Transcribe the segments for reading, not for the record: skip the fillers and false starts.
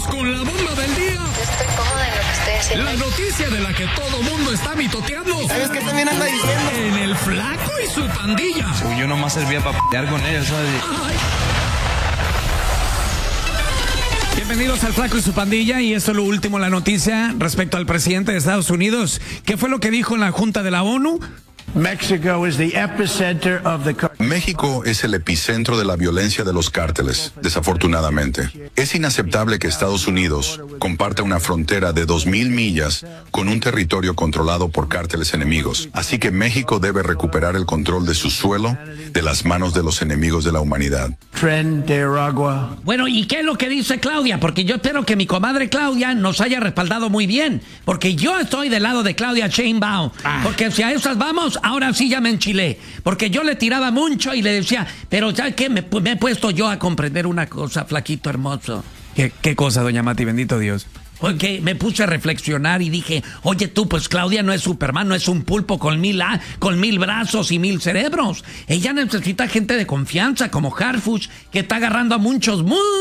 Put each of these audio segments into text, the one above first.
con la bomba del día. Estoy cómoda en lo que estoy haciendo. La noticia de la que todo mundo está mitoteando. ¿Sabes qué también anda diciendo? En el Flaco y su pandilla. Uy, yo nomás servía para pelear con ellos, ¿sabes? Ay. Bienvenidos al Flaco y su pandilla, y esto es lo último, la noticia respecto al presidente de Estados Unidos. ¿Qué fue lo que dijo en la Junta de la ONU? México es el epicentro de la violencia de los cárteles, desafortunadamente. Es inaceptable que Estados Unidos comparta una frontera de 2,000 millas con un territorio controlado por cárteles enemigos. Así que México debe recuperar el control de su suelo de las manos de los enemigos de la humanidad. Bueno, ¿y qué es lo que dice Claudia? Porque yo espero que mi comadre Claudia nos haya respaldado muy bien, porque yo estoy del lado de Claudia Sheinbaum, porque si a esas vamos, ahora sí ya me enchilé, porque yo le tiraba mucho y le decía, pero ya que me he puesto yo a comprender una cosa, flaquito hermoso. ¿Qué cosa, doña Mati? Bendito Dios. Porque me puse a reflexionar y dije, oye tú, pues Claudia no es Superman, no es un pulpo con 1000 brazos y 1000 cerebros. Ella necesita gente de confianza como Harfuch, que está agarrando a muchos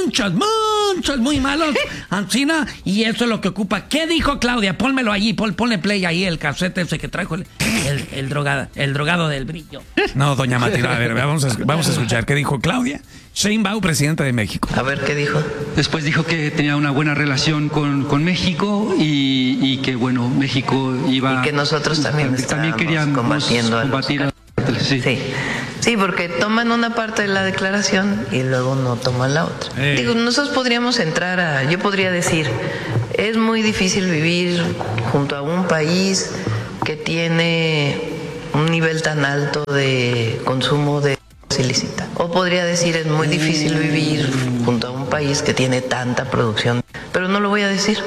muy malos, Ancina, y eso es lo que ocupa. ¿Qué dijo Claudia? Pónmelo allí, ponle play ahí, el casete ese que trajo el drogado del brillo. No, doña Mati, a ver, vamos a escuchar qué dijo Claudia Sheinbaum, presidenta de México. A ver, ¿qué dijo? Después dijo que tenía una buena relación con México y que, bueno, México iba... Y que nosotros también queríamos combatir a los... Sí, porque toman una parte de la declaración y luego no toman la otra. Digo, nosotros podríamos yo podría decir, es muy difícil vivir junto a un país que tiene un nivel tan alto de consumo de ilícita. O podría decir, es muy difícil vivir junto a un país que tiene tanta producción. Pero no lo voy a decir.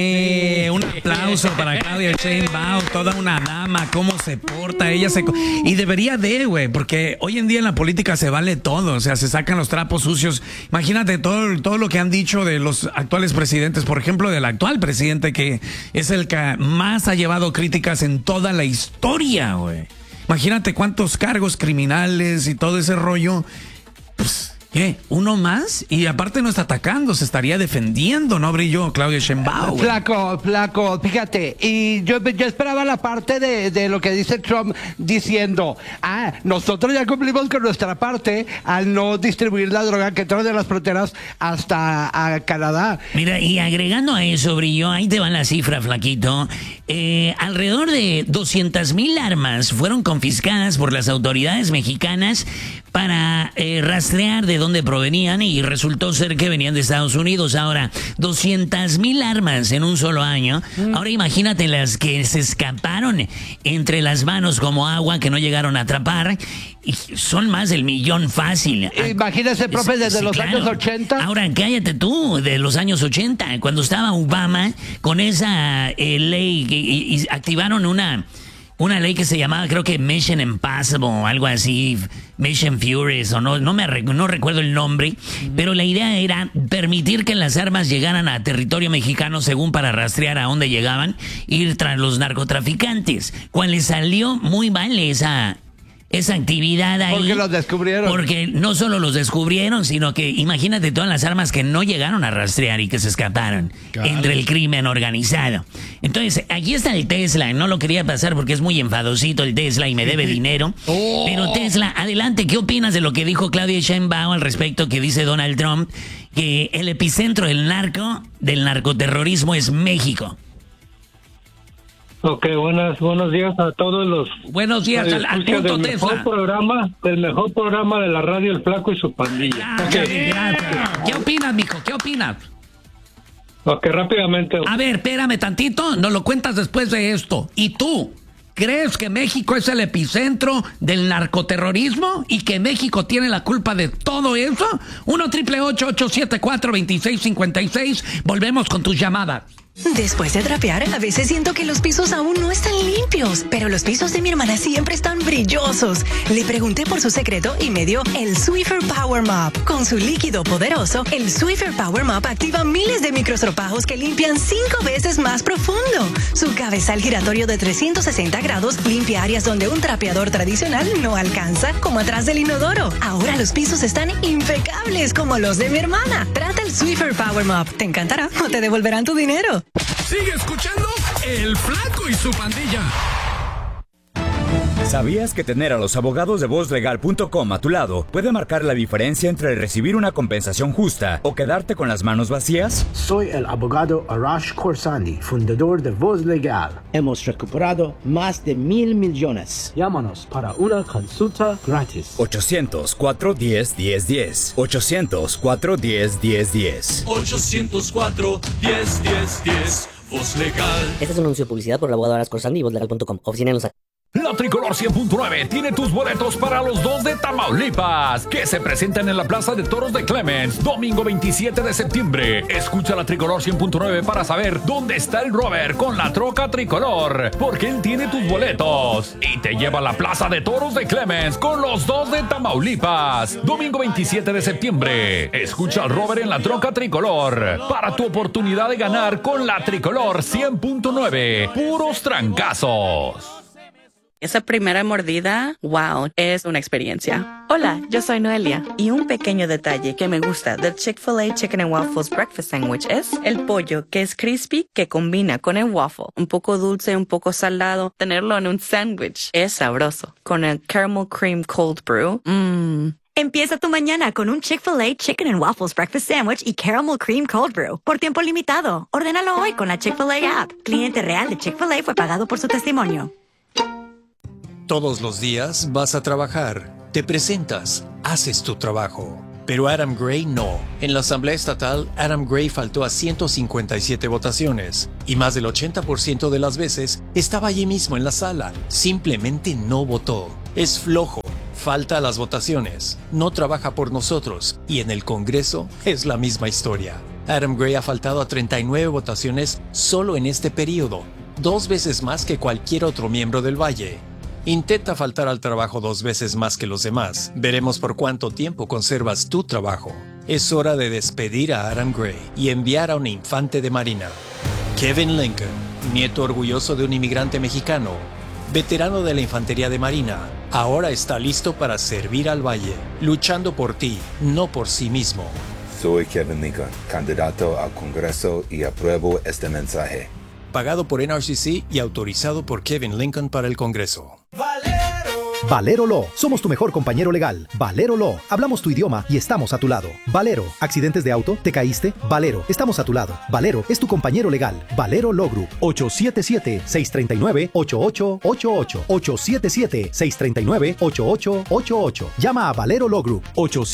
Un aplauso para Claudia Sheinbaum, toda una dama, cómo se porta, y debería güey, porque hoy en día en la política se vale todo, o sea, se sacan los trapos sucios. Imagínate todo lo que han dicho de los actuales presidentes, por ejemplo, del actual presidente, que es el que más ha llevado críticas en toda la historia, güey. Imagínate cuántos cargos criminales y todo ese rollo. Pues, ¿qué? ¿Uno más? Y aparte no está atacando, se estaría defendiendo, ¿no, brilló Claudia Sheinbaum? Flaco, fíjate. Y yo esperaba la parte de lo que dice Trump diciendo, nosotros ya cumplimos con nuestra parte al no distribuir la droga que entra de las fronteras hasta a Canadá. Mira, y agregando a eso, brillo, ahí te va la cifra, flaquito. Alrededor de 200,000 armas fueron confiscadas por las autoridades mexicanas para rastrear de dónde provenían, y resultó ser que venían de Estados Unidos. Ahora, 200,000 armas en un solo año. Ahora imagínate las que se escaparon entre las manos como agua, que no llegaron a atrapar. Y son más del 1,000,000 fácil. Imagínese, profe, desde los años 80. Ahora, cállate tú, de los años 80, cuando estaba Obama con esa ley y activaron una ley que se llamaba, creo que Mission Impossible o algo así, Mission Furious, o no recuerdo el nombre, pero la idea era permitir que las armas llegaran a territorio mexicano según para rastrear a dónde llegaban, ir tras los narcotraficantes. Cual les salió muy mal esa actividad ahí. Porque los descubrieron. Porque no solo los descubrieron, sino que imagínate todas las armas que no llegaron a rastrear y que se escaparon entre el crimen organizado. Entonces, aquí está el Tesla. No lo quería pasar porque es muy enfadosito el Tesla y me debe dinero. Pero Tesla, adelante, ¿qué opinas de lo que dijo Claudia Sheinbaum al respecto, que dice Donald Trump, que el epicentro del narcoterrorismo es México? Ok, buenos días a todos los... Buenos días al punto del Tesla. Del mejor programa de la radio, El Flaco y su pandilla. Gracias. ¿Qué opinas, mijo? ¿Qué opinas? Ok, rápidamente. A ver, espérame tantito, nos lo cuentas después de esto. ¿Y tú? ¿Crees que México es el epicentro del narcoterrorismo y que México tiene la culpa de todo eso? 1-888-874-2656. Volvemos con tus llamadas. Después de trapear, a veces siento que los pisos aún no están limpios, pero los pisos de mi hermana siempre están brillosos. Le pregunté por su secreto y me dio el Swiffer Power Mop. Con su líquido poderoso, el Swiffer Power Mop activa miles de microstropajos que limpian 5 veces más profundo. Su cabezal giratorio de 360 grados limpia áreas donde un trapeador tradicional no alcanza, como atrás del inodoro. Ahora los pisos están impecables como los de mi hermana. Trata el Swiffer Power Mop. Te encantará o te devolverán tu dinero. Sigue escuchando El Flaco y su pandilla. ¿Sabías que tener a los abogados de VozLegal.com a tu lado puede marcar la diferencia entre recibir una compensación justa o quedarte con las manos vacías? Soy el abogado Arash Khorsandi, fundador de Voz Legal. Hemos recuperado más de 1,000 millones. Llámanos para una consulta gratis. 800-410-1010. 800-410-1010. 800-410-1010. Voz Legal. Este es un anuncio de publicidad por el abogado Arash Khorsandi y VozLegal.com. Oficina en Los Ángeles. La Tricolor 100.9 tiene tus boletos para los 2 de Tamaulipas, que se presentan en la Plaza de Toros de Clemens, domingo 27 de septiembre. Escucha la Tricolor 100.9 para saber dónde está el Robert con la troca tricolor, porque él tiene tus boletos. Y te lleva a la Plaza de Toros de Clemens con los 2 de Tamaulipas, domingo 27 de septiembre. Escucha al Robert en la troca tricolor, para tu oportunidad de ganar con la Tricolor 100.9. Puros trancazos. Esa primera mordida, wow, es una experiencia. Hola, yo soy Noelia y un pequeño detalle que me gusta del Chick-fil-A Chicken and Waffles Breakfast Sandwich es el pollo, que es crispy, que combina con el waffle. Un poco dulce, un poco salado. Tenerlo en un sándwich es sabroso. Con el Caramel Cream Cold Brew, Empieza tu mañana con un Chick-fil-A Chicken and Waffles Breakfast Sandwich y Caramel Cream Cold Brew. Por tiempo limitado. Ordénalo hoy con la Chick-fil-A app. Cliente real de Chick-fil-A fue pagado por su testimonio. Todos los días vas a trabajar, te presentas, haces tu trabajo. Pero Adam Gray no. En la Asamblea Estatal, Adam Gray faltó a 157 votaciones y más del 80% de las veces estaba allí mismo en la sala. Simplemente no votó. Es flojo, falta a las votaciones, no trabaja por nosotros y en el Congreso es la misma historia. Adam Gray ha faltado a 39 votaciones solo en este periodo, 2 veces más que cualquier otro miembro del Valle. Intenta faltar al trabajo 2 veces más que los demás. Veremos por cuánto tiempo conservas tu trabajo. Es hora de despedir a Adam Gray y enviar a un infante de marina. Kevin Lincoln, nieto orgulloso de un inmigrante mexicano, veterano de la infantería de marina, ahora está listo para servir al Valle, luchando por ti, no por sí mismo. Soy Kevin Lincoln, candidato al Congreso y apruebo este mensaje. Pagado por NRCC y autorizado por Kevin Lincoln para el Congreso. Valero Law. Somos tu mejor compañero legal. Valero Law. Hablamos tu idioma y estamos a tu lado. Valero. ¿Accidentes de auto? ¿Te caíste? Valero. Estamos a tu lado. Valero es tu compañero legal. Valero Law Group. 877-639-8888. 877-639-8888. Llama a Valero Law Group.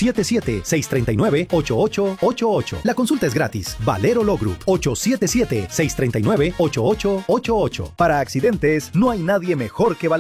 877-639-8888. La consulta es gratis. Valero Law Group. 877-639-8888. Para accidentes, no hay nadie mejor que Valero.